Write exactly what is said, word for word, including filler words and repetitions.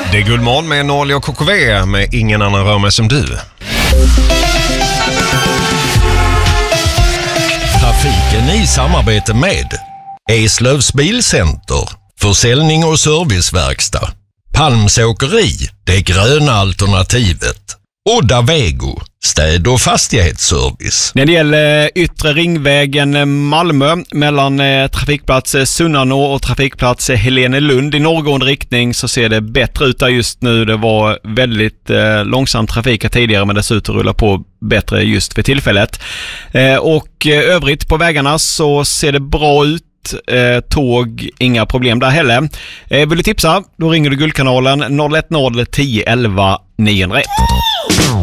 Det är Guldmorgon med Norli och K K V med Ingen annan rör mig som du. Trafiken i samarbete med Eslövs Bilcenter, försäljning och serviceverkstad, Palmsåkeri, det gröna alternativet, Odda Vego, städ- och fastighetsservice. När det gäller yttre ringvägen Malmö mellan eh, trafikplats Sunnanå och trafikplats Helenelund i norrgående riktning så ser det bättre ut där just nu. Det var väldigt eh, långsam trafik tidigare, men dessutom rullar på bättre just för tillfället. Eh, och eh, övrigt på vägarna så ser det bra ut. Eh, tåg, inga problem där heller. Eh, vill du tipsa? Då ringer du Guldkanalen noll ett noll tio elva niohundraett.